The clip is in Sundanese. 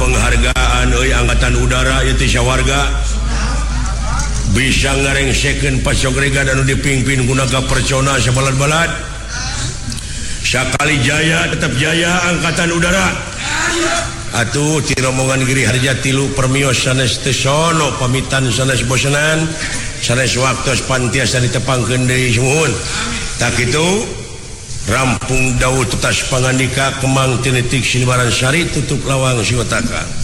penghargaan Angkatan Udara Yatisya warga bisa ngarengsekeun pasogrega dan dipimpin gunaga percona sabalad-balad sakali jaya tetap jaya Angkatan Udara atuh ti rombongan Giri Harja tilu permios sanes teu sono pamitan sanes bosenan sanes waktos pantiasa ditepangkeun deui suhun tak kitu rampung Daud tetas pangandika Kemang Tinetik Sinibaran Sari tutup lawang siwataka